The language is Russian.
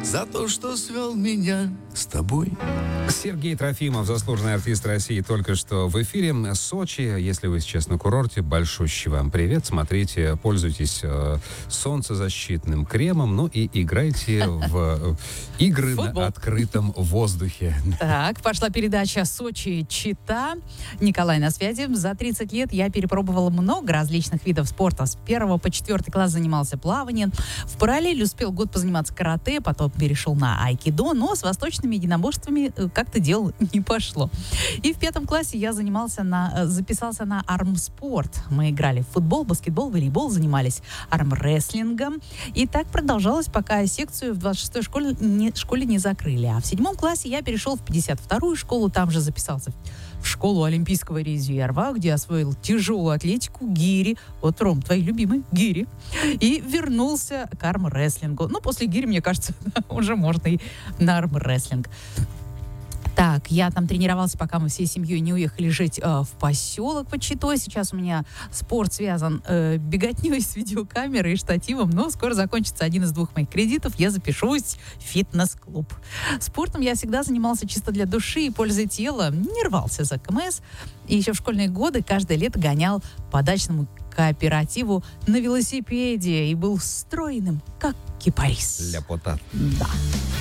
за то, что свел меня с тобой. Сергей Трофимов, заслуженный артист России, только что в эфире. Сочи, если вы сейчас на курорте, большущий вам привет. Смотрите, пользуйтесь солнцезащитным кремом, ну и играйте в игры на открытом воздухе. Так, пошла передача «Сочи-Чита». Николай на связи. За 30 лет я перепробовала много различных видов спорта. С 1 по 4 класс занимался плаванием. В параллель успел год позаниматься карате, потом перешел на айкидо, но с восточными единоборствами как-то дело не пошло. И в 5 классе я записался на армспорт. Мы играли в футбол, баскетбол, волейбол, занимались армрестлингом. И так продолжалось, пока секцию в 26-й школе не закрыли. А в 7 классе я перешел в 52-ю школу, там же записался в школу Олимпийского резерва, где освоил тяжелую атлетику, гири. Вот, Ром, твои любимые гири. И вернулся к армрестлингу. Ну, после гири, мне кажется, уже можно и на армрестлинг. Так, я там тренировался, пока мы всей семьей не уехали жить в поселок под Читой. Сейчас у меня спорт связан беготней с видеокамерой и штативом, но скоро закончится один из 2 моих кредитов. Я запишусь в фитнес-клуб. Спортом я всегда занимался чисто для души и пользы тела. Не рвался за КМС. И еще в школьные годы каждое лето гонял по дачному кооперативу на велосипеде и был стройным, как кипарис. Ляпота. Да.